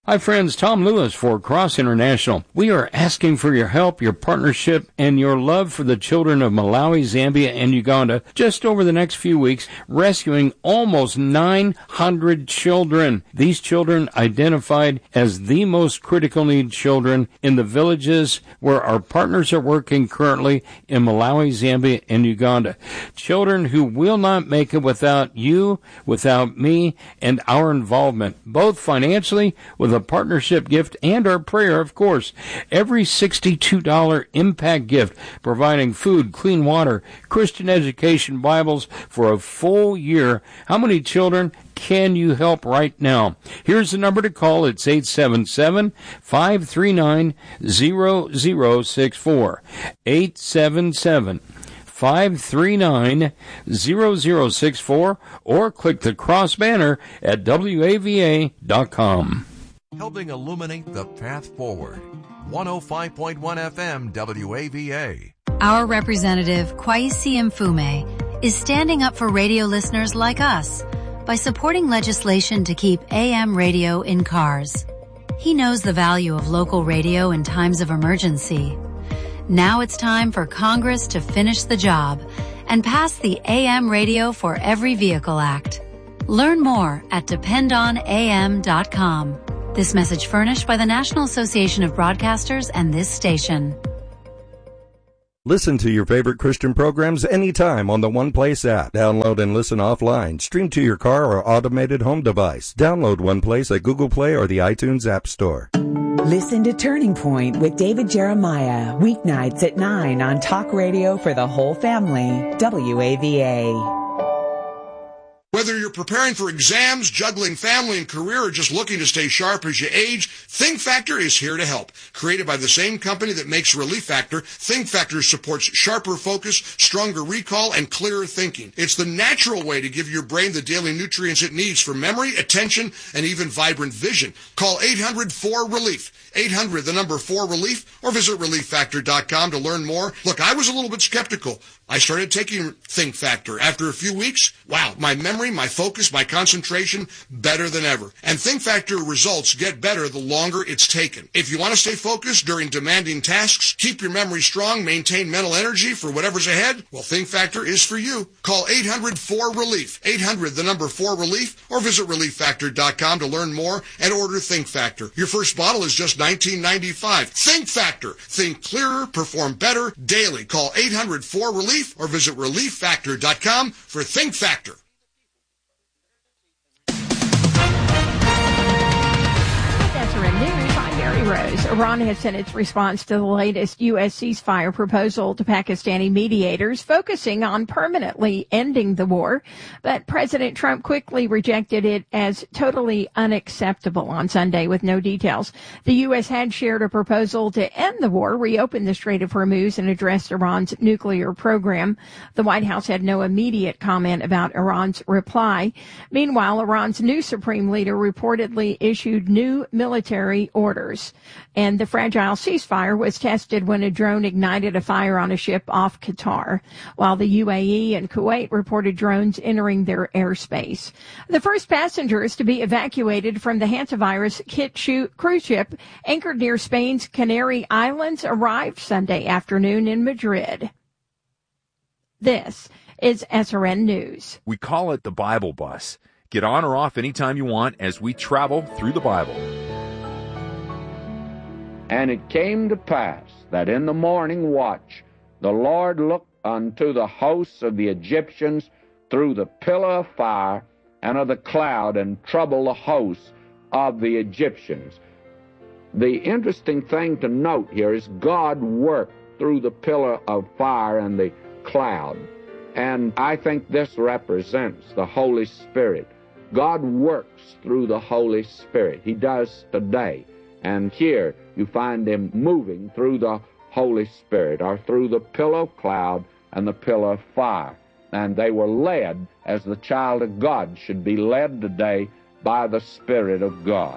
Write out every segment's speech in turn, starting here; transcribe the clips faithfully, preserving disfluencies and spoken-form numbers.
Hi friends, Tom Lewis for Cross International. We are asking for your help, your partnership, and your love for the children of Malawi, Zambia, and Uganda just over the next few weeks, rescuing almost nine hundred children. These children identified as the most critical need children in the villages where our partners are working currently in Malawi, Zambia, and Uganda. Children who will not make it without you, without me, and our involvement, both financially with a partnership gift and our prayer, of course. Every sixty-two dollars impact gift, providing food, clean water, Christian education, Bibles for a full year. How many children can you help right now? Here's the number to call. It's eight seven seven, five three nine, zero zero six four. eight seven seven, five three nine, zero zero six four, or click the cross banner at W A V A dot com. Helping illuminate the path forward. one oh five point one F M W A V A. Our representative, Kwesi Mfume, is standing up for radio listeners like us by supporting legislation to keep A M radio in cars. He knows the value of local radio in times of emergency. Now it's time for Congress to finish the job and pass the A M Radio for Every Vehicle Act. Learn more at depend on A M dot com. This message furnished by the National Association of Broadcasters and this station. Listen to your favorite Christian programs anytime on the One Place app. Download and listen offline. Stream to your car or automated home device. Download One Place at Google Play or the iTunes App Store. Listen to Turning Point with David Jeremiah, weeknights at nine on Talk Radio for the whole family, W A V A. Whether you're preparing for exams, juggling family and career, or just looking to stay sharp as you age, Think Factor is here to help. Created by the same company that makes Relief Factor, Think Factor supports sharper focus, stronger recall, and clearer thinking. It's the natural way to give your brain the daily nutrients it needs for memory, attention, and even vibrant vision. Call eight hundred four relief. eight hundred, the number four relief, or visit relief factor dot com to learn more. Look, I was a little bit skeptical. I started taking Think Factor. After a few weeks, wow, my memory, my focus, my concentration, better than ever. And Think Factor results get better the longer it's taken. If you want to stay focused during demanding tasks, keep your memory strong, maintain mental energy for whatever's ahead, well, Think Factor is for you. Call eight hundred four relief. eight hundred, the number four relief, or visit relief factor dot com to learn more and order Think Factor. Your first bottle is just nineteen ninety-five. Think Factor. Think clearer, perform better daily. Call eight hundred four relief or visit relief factor dot com for Think Factor. Rose. Iran has sent its response to the latest U S ceasefire proposal to Pakistani mediators, focusing on permanently ending the war. But President Trump quickly rejected it as totally unacceptable on Sunday with no details. The U S had shared a proposal to end the war, reopen the Strait of Hormuz, and address Iran's nuclear program. The White House had no immediate comment about Iran's reply. Meanwhile, Iran's new supreme leader reportedly issued new military orders. And the fragile ceasefire was tested when a drone ignited a fire on a ship off Qatar, while the U A E and Kuwait reported drones entering their airspace. The first passengers to be evacuated from the hantavirus kit cruise ship anchored near Spain's Canary Islands arrived Sunday afternoon in Madrid. This is S R N News. We call it the Bible Bus. Get on or off anytime you want as we travel through the Bible. And it came to pass that in the morning watch the Lord looked unto the hosts of the Egyptians through the pillar of fire and of the cloud, and troubled the hosts of the Egyptians. The interesting thing to note here is God worked through the pillar of fire and the cloud. And I think this represents the Holy Spirit. God works through the Holy Spirit. He does today. And here you find him moving through the Holy Spirit, or through the pillar of cloud and the pillar of fire. And they were led as the child of God should be led today by the Spirit of God.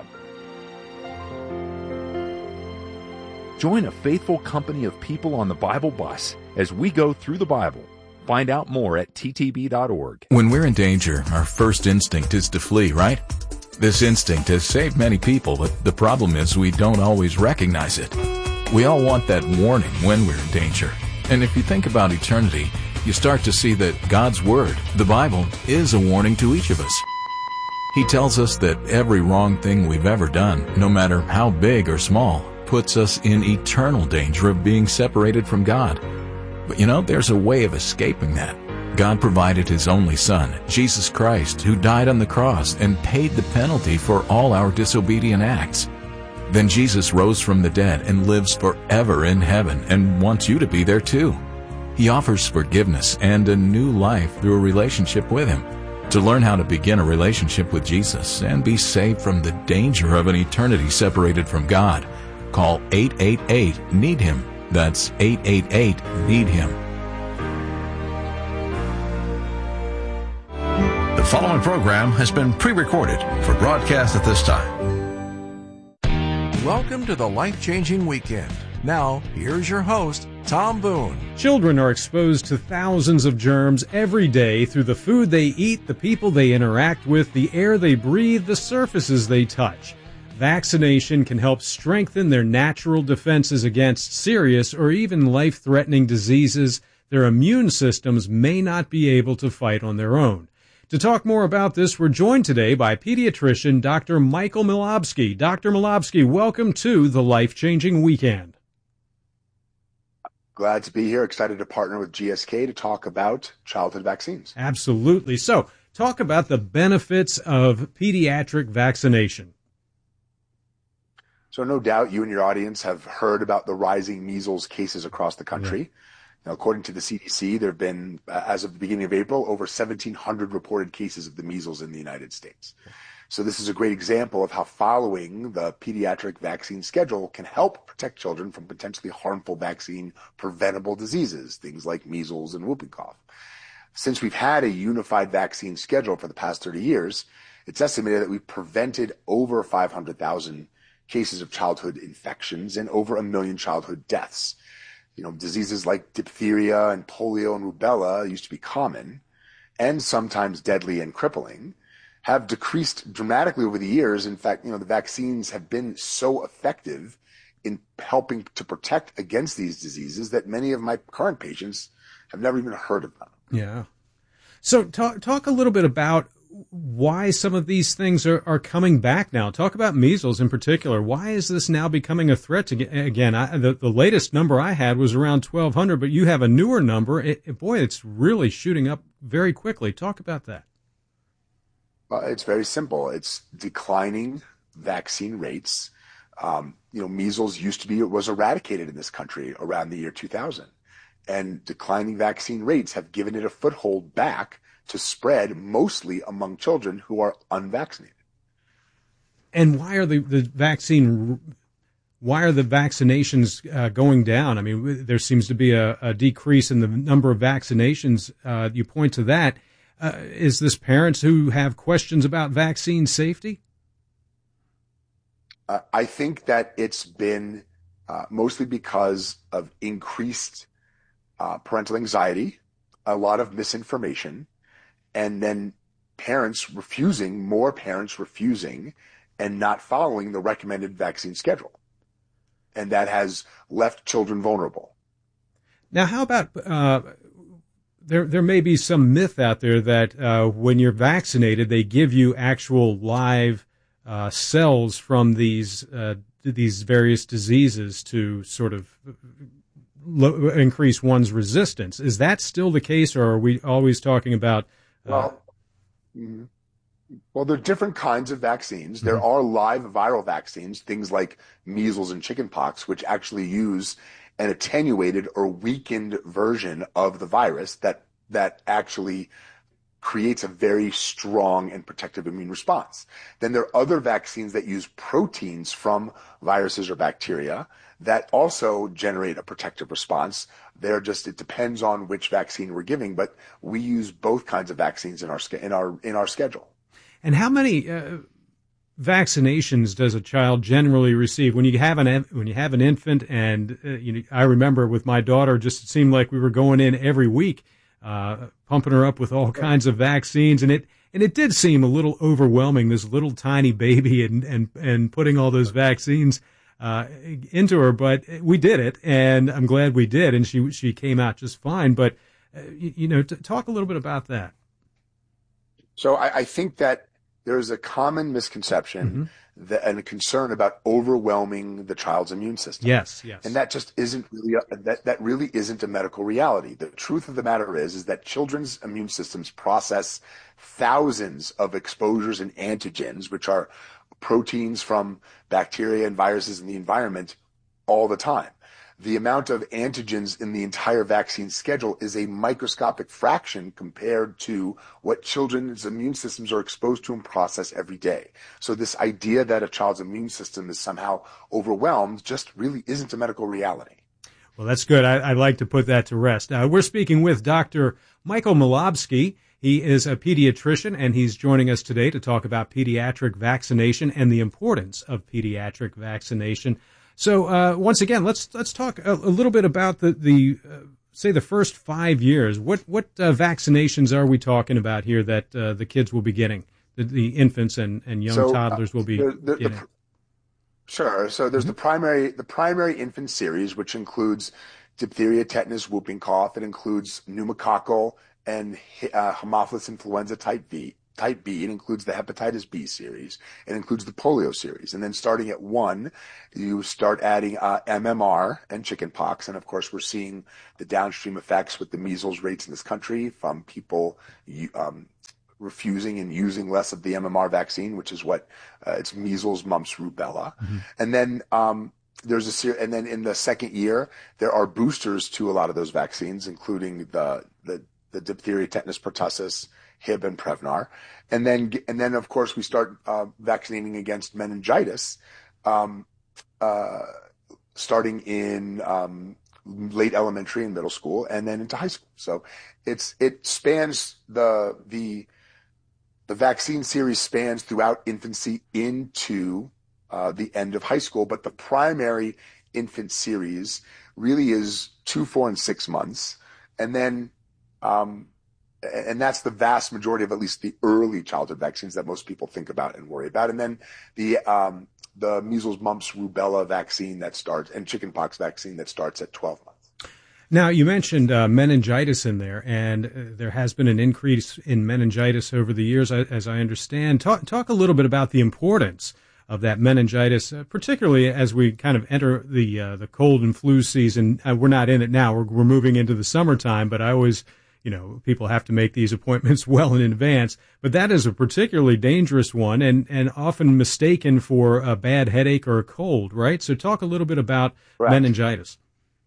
Join a faithful company of people on the Bible Bus as we go through the Bible. Find out more at T T B dot org. When we're in danger, our first instinct is to flee, right? This instinct has saved many people, but the problem is we don't always recognize it. We all want that warning when we're in danger. And if you think about eternity, you start to see that God's Word, the Bible, is a warning to each of us. He tells us that every wrong thing we've ever done, no matter how big or small, puts us in eternal danger of being separated from God. But you know, there's a way of escaping that. God provided His only Son, Jesus Christ, who died on the cross and paid the penalty for all our disobedient acts. Then Jesus rose from the dead and lives forever in heaven and wants you to be there too. He offers forgiveness and a new life through a relationship with Him. To learn how to begin a relationship with Jesus and be saved from the danger of an eternity separated from God, call eight eight eight, need him. That's eight eight eight, need him. The following program has been pre-recorded for broadcast at this time. Welcome to the Life-Changing Weekend. Now, here's your host, Tom Boone. Children are exposed to thousands of germs every day through the food they eat, the people they interact with, the air they breathe, the surfaces they touch. Vaccination can help strengthen their natural defenses against serious or even life-threatening diseases their immune systems may not be able to fight on their own. To talk more about this, we're joined today by pediatrician Doctor Michael Milobsky. Doctor Milobsky, welcome to the Life-Changing Weekend. Glad to be here. Excited to partner with G S K to talk about childhood vaccines. Absolutely. So, talk about the benefits of pediatric vaccination. So, no doubt you and your audience have heard about the rising measles cases across the country. Right. Now, according to the C D C, there have been, uh, as of the beginning of April, over seventeen hundred reported cases of the measles in the United States. So this is a great example of how following the pediatric vaccine schedule can help protect children from potentially harmful vaccine preventable diseases, things like measles and whooping cough. Since we've had a unified vaccine schedule for the past thirty years, it's estimated that we've prevented over five hundred thousand cases of childhood infections and over a million childhood deaths. You know, diseases like diphtheria and polio and rubella used to be common and sometimes deadly and crippling, have decreased dramatically over the years. In fact, you know, the vaccines have been so effective in helping to protect against these diseases that many of my current patients have never even heard of them. Yeah. So talk talk a little bit about why some of these things are, are coming back now. Talk about measles in particular. Why is this now becoming a threat to get, again, I, the, the latest number I had was around twelve hundred, but you have a newer number. It, it, boy, it's really shooting up very quickly. Talk about that. Uh, it's very simple. It's declining vaccine rates. Um, you know, measles used to be, it was eradicated in this country around the year two thousand. And declining vaccine rates have given it a foothold back to spread mostly among children who are unvaccinated. And why are the, the vaccine, why are the vaccinations uh, going down? I mean, there seems to be a, a decrease in the number of vaccinations. Uh, you point to that. Uh, is this parents who have questions about vaccine safety? Uh, I think that it's been uh, mostly because of increased uh, parental anxiety, a lot of misinformation, and then parents refusing, more parents refusing and not following the recommended vaccine schedule. And that has left children vulnerable. Now, how about, uh, there there may be some myth out there that uh, when you're vaccinated, they give you actual live uh, cells from these uh, these various diseases to sort of lo- increase one's resistance. Is that still the case, or are we always talking about Uh, well, well, there are different kinds of vaccines. There are live viral vaccines, things like measles and chickenpox, which actually use an attenuated or weakened version of the virus that that actually creates a very strong and protective immune response. Then there are other vaccines that use proteins from viruses or bacteria that also generate a protective response. They're just, it depends on which vaccine we're giving, but we use both kinds of vaccines in our in our in our schedule. And how many uh, vaccinations does a child generally receive when you have an when you have an infant? And uh, you know, I remember with my daughter, just it seemed like we were going in every week, uh, pumping her up with all kinds of vaccines. And it and it did seem a little overwhelming, this little tiny baby and, and, and putting all those vaccines uh, into her. But we did it, and I'm glad we did, and she she came out just fine. But, uh, you, you know, t- talk a little bit about that. So I, I think that there's a common misconception mm-hmm. that, and a concern about overwhelming the child's immune system. Yes, yes. And that just isn't really a, that that really isn't a medical reality. The truth of the matter is is that children's immune systems process thousands of exposures and antigens, which are proteins from bacteria and viruses in the environment, all the time. The amount of antigens in the entire vaccine schedule is a microscopic fraction compared to what children's immune systems are exposed to and process every day. So this idea that a child's immune system is somehow overwhelmed just really isn't a medical reality. Well, that's good. I, I'd like to put that to rest. Uh, we're speaking with Doctor Michael Malobsky. He is a pediatrician, and he's joining us today to talk about pediatric vaccination and the importance of pediatric vaccination. So uh, once again, let's let's talk a, a little bit about the the uh, say the first five years. What what uh, vaccinations are we talking about here that uh, the kids will be getting? The, the infants and, and young so, toddlers will be uh, the, the, getting. The, sure. So there's mm-hmm. the primary the primary infant series, which includes diphtheria, tetanus, whooping cough. It includes pneumococcal and uh, Haemophilus influenza type B. Type B. It includes the hepatitis B series. It includes the polio series. And then starting at one, you start adding uh, M M R and chickenpox. And of course, we're seeing the downstream effects with the measles rates in this country from people um, refusing and using less of the M M R vaccine, which is what uh, it's measles, mumps, rubella. Mm-hmm. And then um, there's a ser- and then in the second year, there are boosters to a lot of those vaccines, including the the, the diphtheria, tetanus, pertussis, Hib and Prevnar, and then and then of course we start uh, vaccinating against meningitis, um, uh, starting in um, late elementary and middle school, and then into high school. So it's it spans the the the vaccine series spans throughout infancy into uh, the end of high school, but the primary infant series really is two, four, and six months, and then. Um, And that's the vast majority of at least the early childhood vaccines that most people think about and worry about. And then the um, the measles, mumps, rubella vaccine that starts and chickenpox vaccine that starts at twelve months. Now, you mentioned uh, meningitis in there, and uh, there has been an increase in meningitis over the years, as I understand. Talk, talk a little bit about the importance of that meningitis, uh, particularly as we kind of enter the uh, the cold and flu season. Uh, we're not in it now. We're, we're moving into the summertime, but I always... You know, people have to make these appointments well in advance, but that is a particularly dangerous one and, and often mistaken for a bad headache or a cold, right? So talk a little bit about Correct. meningitis.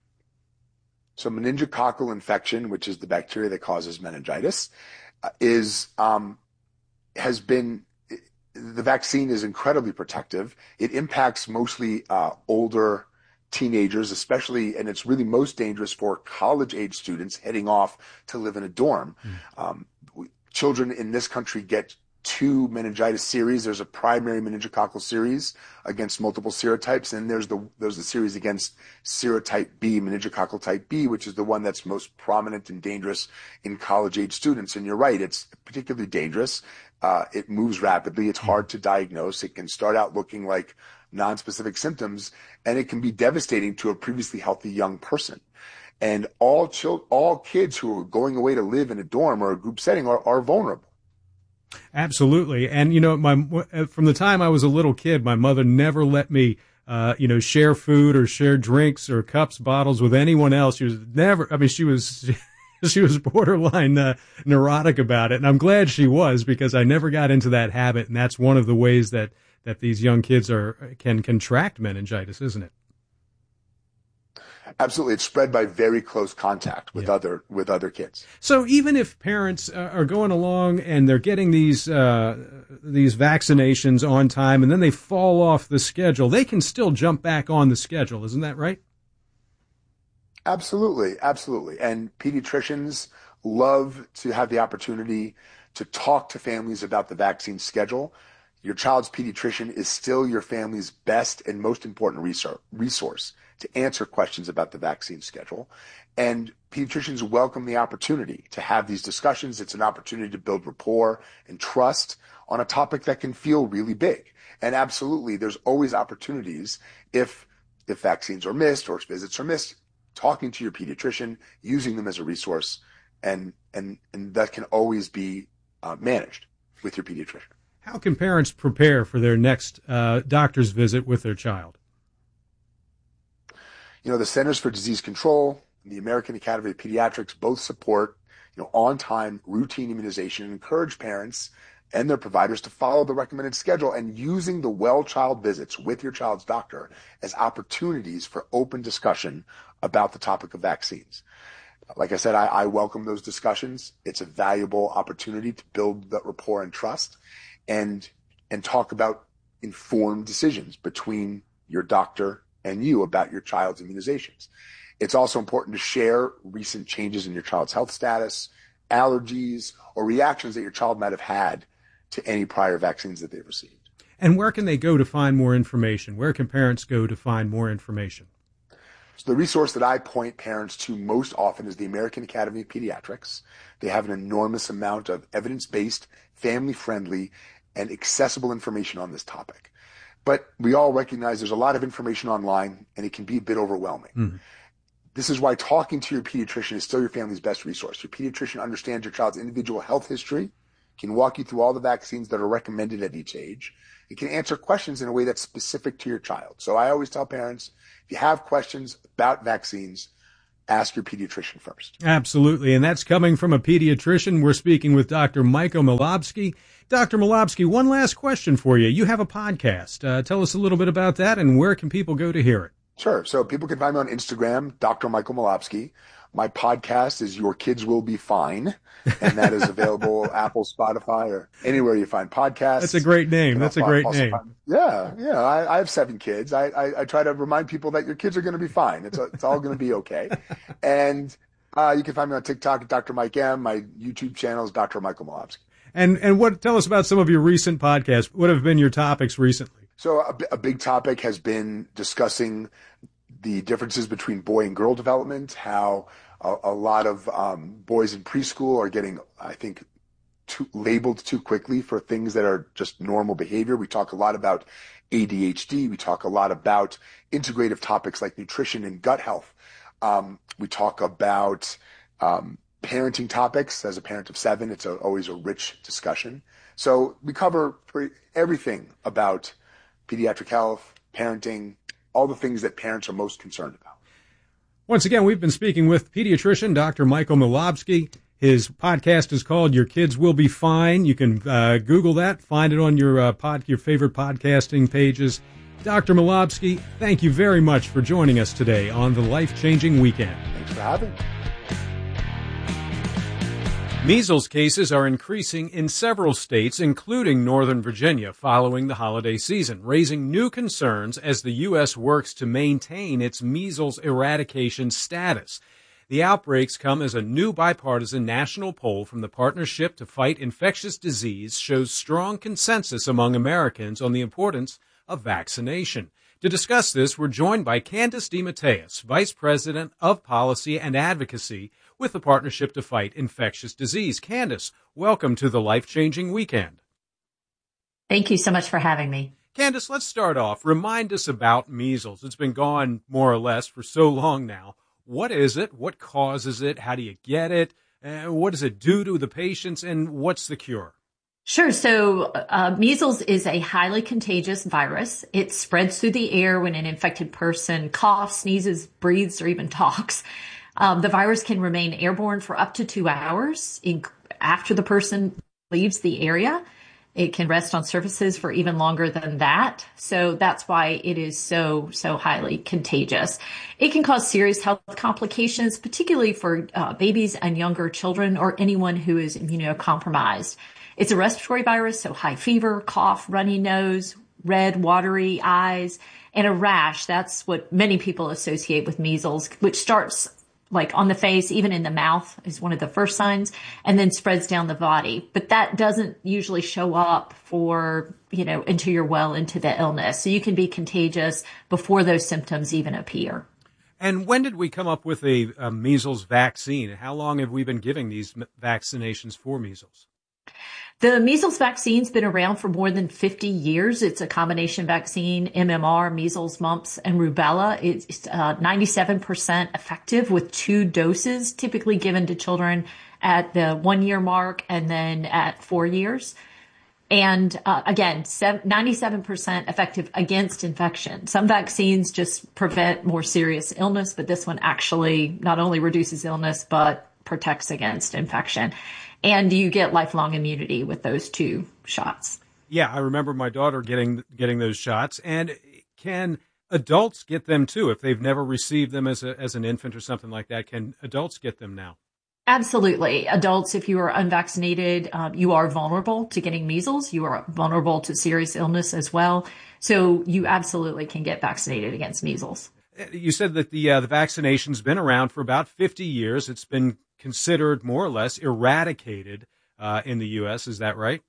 So meningococcal infection, which is the bacteria that causes meningitis, uh, is um, has been the vaccine is incredibly protective. It impacts mostly uh, older teenagers, especially, and it's really most dangerous for college-age students heading off to live in a dorm. Mm. Um, we, children in this country get two meningitis series. There's a primary meningococcal series against multiple serotypes, and there's the there's the series against serotype B, meningococcal type B, which is the one that's most prominent and dangerous in college-age students. And you're right, it's particularly dangerous. Uh, it moves rapidly. It's hard to diagnose. It can start out looking like non-specific symptoms, and it can be devastating to a previously healthy young person. And all chil- all kids who are going away to live in a dorm or a group setting are, are vulnerable. Absolutely. And, you know, my from the time I was a little kid, my mother never let me, uh, you know, share food or share drinks or cups, bottles with anyone else. She was never, I mean, she was... She was borderline uh, neurotic about it, and I'm glad she was because I never got into that habit, and that's one of the ways that, that these young kids are can contract meningitis, isn't it? Absolutely, it's spread by very close contact with yeah. other with other kids. So even if parents uh, are going along and they're getting these uh, these vaccinations on time, and then they fall off the schedule, they can still jump back on the schedule, isn't that right? Absolutely, absolutely. And pediatricians love to have the opportunity to talk to families about the vaccine schedule. Your child's pediatrician is still your family's best and most important resource. to answer questions about the vaccine schedule. And pediatricians welcome the opportunity to have these discussions. It's an opportunity to build rapport and trust on a topic that can feel really big. And absolutely, there's always opportunities if if vaccines are missed or if visits are missed, talking to your pediatrician, using them as a resource, and and and that can always be uh, managed with your pediatrician. How can parents prepare for their next uh, doctor's visit with their child? You know, the Centers for Disease Control and the American Academy of Pediatrics both support, you know, on-time routine immunization and encourage parents and their providers to follow the recommended schedule, and using the well child visits with your child's doctor as opportunities for open discussion about the topic of vaccines. Like I said, I, I welcome those discussions. It's a valuable opportunity to build that rapport and trust, and and talk about informed decisions between your doctor and you about your child's immunizations. It's also important to share recent changes in your child's health status, allergies, or reactions that your child might have had to any prior vaccines that they've received. And where can they go to find more information? Where can parents go to find more information? So the resource that I point parents to most often is the American Academy of Pediatrics. They have an enormous amount of evidence-based, family-friendly, and accessible information on this topic. But we all recognize there's a lot of information online, and it can be a bit overwhelming. Mm-hmm. This is why talking to your pediatrician is still your family's best resource. Your pediatrician understands your child's individual health history, can walk you through all the vaccines that are recommended at each age. It can answer questions in a way that's specific to your child. So I always tell parents, if you have questions about vaccines, ask your pediatrician first. Absolutely, and that's coming from a pediatrician. We're speaking with Doctor Michael Milobsky. Doctor Milobsky, one last question for you. You have a podcast. Uh, tell us a little bit about that, and where can people go to hear it? Sure. So people can find me on Instagram, Doctor Michael Milobsky. My podcast is Your Kids Will Be Fine, and that is available Apple, Spotify, or anywhere you find podcasts. That's a great name. That's a great name. Find, yeah, yeah. I, I have seven kids. I, I, I try to remind people that your kids are going to be fine. It's, it's all going to be okay. And uh, you can find me on TikTok at Doctor Mike M. My YouTube channel is Doctor Michael Milobsky. And and what? Tell us about some of your recent podcasts. What have been your topics recently? So a, a big topic has been discussing the differences between boy and girl development, how a, a lot of um, boys in preschool are getting, I think, too, labeled too quickly for things that are just normal behavior. We talk a lot about A D H D. We talk a lot about integrative topics like nutrition and gut health. Um, we talk about um, parenting topics. As a parent of seven, it's a, always a rich discussion. So we cover everything about pediatric health, parenting, all the things that parents are most concerned about. Once again, we've been speaking with pediatrician Doctor Michael Milobsky. His podcast is called Your Kids Will Be Fine. You can uh, Google that, find it on your uh, pod, your favorite podcasting pages. Doctor Milobsky, thank you very much for joining us today on the Life-Changing Weekend. Thanks for having me. Measles cases are increasing in several states, including Northern Virginia, following the holiday season, raising new concerns as the U S works to maintain its measles eradication status. The outbreaks come as a new bipartisan national poll from the Partnership to Fight Infectious Disease shows strong consensus among Americans on the importance of vaccination. To discuss this, we're joined by Candace DeMatteis, Vice President of Policy and Advocacy with the Partnership to Fight Infectious Disease. Candace, welcome to the Life-Changing Weekend. Thank you so much for having me. Candace, let's start off. Remind us about measles. It's been gone more or less for so long now. What is it? What causes it? How do you get it? Uh, what does it do to the patients? And what's the cure? Sure. So uh, measles is a highly contagious virus. It spreads through the air when an infected person coughs, sneezes, breathes, or even talks. Um, the virus can remain airborne for up to two hours in, after the person leaves the area. It can rest on surfaces for even longer than that. So that's why it is so, so highly contagious. It can cause serious health complications, particularly for uh, babies and younger children or anyone who is immunocompromised. It's a respiratory virus, so high fever, cough, runny nose, red, watery eyes, and a rash. That's what many people associate with measles, which starts like on the face, even in the mouth is one of the first signs, and then spreads down the body. But that doesn't usually show up for, you know, until you're well into the illness. So you can be contagious before those symptoms even appear. And when did we come up with a, a measles vaccine? How long have we been giving these vaccinations for measles? The measles vaccine's been around for more than fifty years. It's a combination vaccine, M M R, measles, mumps, and rubella. It's uh, ninety-seven percent effective with two doses, typically given to children at the one-year mark and then at four years. And uh, again, ninety-seven percent effective against infection. Some vaccines just prevent more serious illness, but this one actually not only reduces illness, but protects against infection. And you get lifelong immunity with those two shots. Yeah, I remember my daughter getting getting those shots. And can adults get them too? If they've never received them as a, as an infant or something like that, can adults get them now? Absolutely. Adults, if you are unvaccinated, um, you are vulnerable to getting measles. You are vulnerable to serious illness as well. So you absolutely can get vaccinated against measles. You said that the uh, the vaccination's been around for about fifty years. It's been considered more or less eradicated uh, in the U S. Is that right?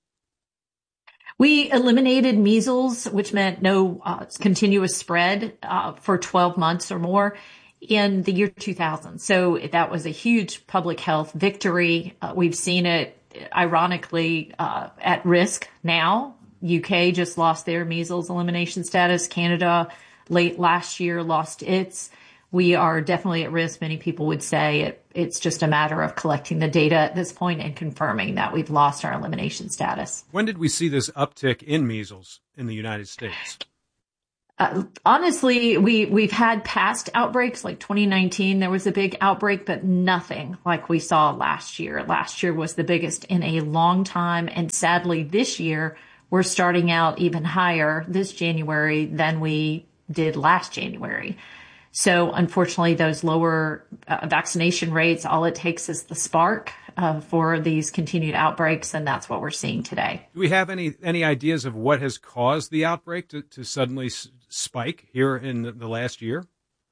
We eliminated measles, which meant no uh, continuous spread uh, for twelve months or more in the year two thousand. So that was a huge public health victory. Uh, we've seen it, ironically, uh, at risk now. U K just lost their measles elimination status. Canada late last year lost its. We are definitely at risk. Many people would say it, it's just a matter of collecting the data at this point and confirming that we've lost our elimination status. When did we see this uptick in measles in the United States? Uh, honestly, we, we've had past outbreaks, like twenty nineteen, there was a big outbreak, but nothing like we saw last year. Last year was the biggest in a long time. And sadly, this year, we're starting out even higher this January than we did last January. So unfortunately, those lower uh, vaccination rates, all it takes is the spark uh, for these continued outbreaks, and that's what we're seeing today. Do we have any any ideas of what has caused the outbreak to, to suddenly s- spike here in the, the last year?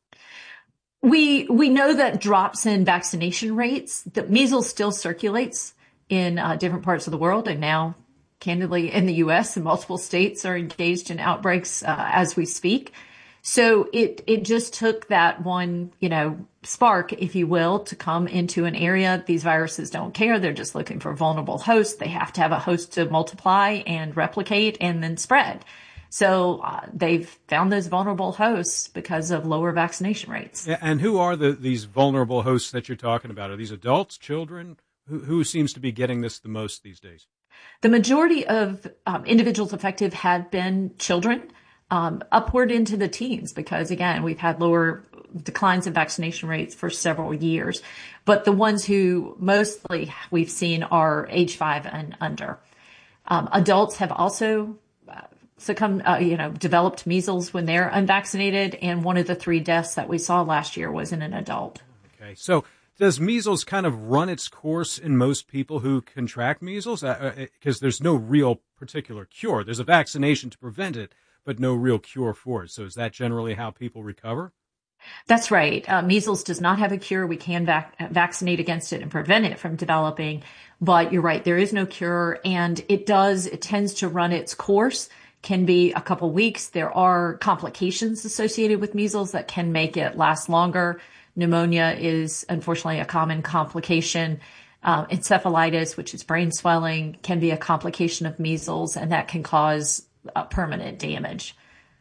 We we know that drops in vaccination rates, the measles still circulates in uh, different parts of the world, and now, candidly, in the U S and multiple states are engaged in outbreaks uh, as we speak. So it, it just took that one, you know, spark, if you will, to come into an area. These viruses don't care. They're just looking for vulnerable hosts. They have to have a host to multiply and replicate and then spread. So uh, they've found those vulnerable hosts because of lower vaccination rates. And who are the these vulnerable hosts that you're talking about? Are these adults, children? Who, who seems to be getting this the most these days? The majority of um, individuals affected have been children. Um, upward into the teens, because again, we've had lower declines in vaccination rates for several years. But the ones who mostly we've seen are age five and under. Um, adults have also uh, succumbed, uh, you know, developed measles when they're unvaccinated. And one of the three deaths that we saw last year was in an adult. Okay. So does measles kind of run its course in most people who contract measles? Because uh, there's no real particular cure. There's a vaccination to prevent it, but no real cure for it. So is that generally how people recover? That's right. Uh, measles does not have a cure. We can vac- vaccinate against it and prevent it from developing. But you're right, there is no cure. And it does, it tends to run its course, can be a couple weeks. There are complications associated with measles that can make it last longer. Pneumonia is unfortunately a common complication. Uh, encephalitis, which is brain swelling, can be a complication of measles, and that can cause uh, permanent damage.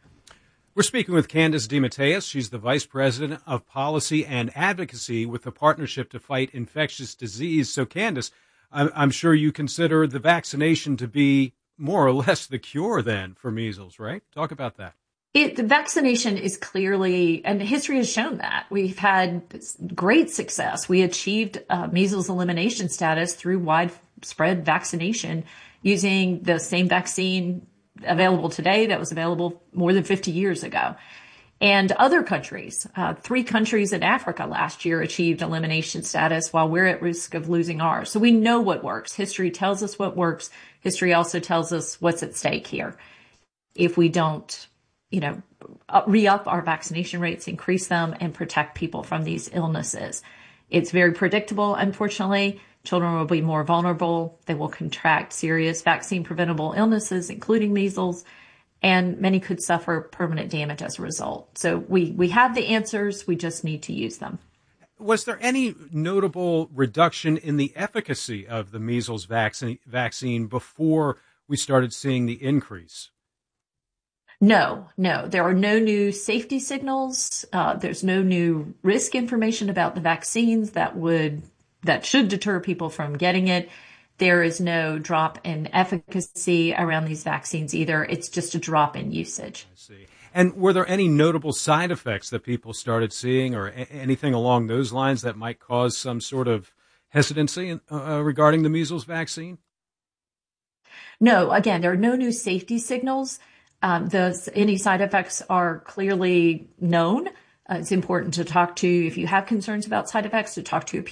We're speaking with Candace DeMatteis. She's the Vice President of Policy and Advocacy with the Partnership to Fight Infectious Disease. So, Candace, I'm, I'm sure you consider the vaccination to be more or less the cure then for measles, right? Talk about that. It, the vaccination is clearly, and history has shown that. We've had great success. We achieved uh, measles elimination status through widespread vaccination using the same vaccine available today that was available more than fifty years ago. And other countries, uh, three countries in Africa last year achieved elimination status while we're at risk of losing ours. So we know what works. History tells us what works. History also tells us what's at stake here. If we don't, you know, re-up our vaccination rates, increase them, and protect people from these illnesses. It's very predictable, unfortunately. Children will be more vulnerable. They will contract serious vaccine-preventable illnesses, including measles. and many could suffer permanent damage as a result. So we, we have the answers. We just need to use them. Was there any notable reduction in the efficacy of the measles vaccine, vaccine before we started seeing the increase? No, no. There are no new safety signals. Uh, there's no new risk information about the vaccines that would that should deter people from getting it. There is no drop in efficacy around these vaccines either. It's just a drop in usage. I see. And were there any notable side effects that people started seeing or a- anything along those lines that might cause some sort of hesitancy uh, regarding the measles vaccine? No, again, there are no new safety signals. Um, those, any side effects are clearly known. Uh, it's important to talk to, if you have concerns about side effects, to talk to your